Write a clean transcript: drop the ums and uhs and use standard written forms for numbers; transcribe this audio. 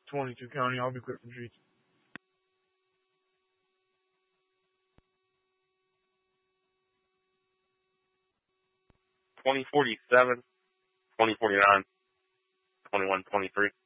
22 County. I'll be clear from G. 2047, 2049, 2123.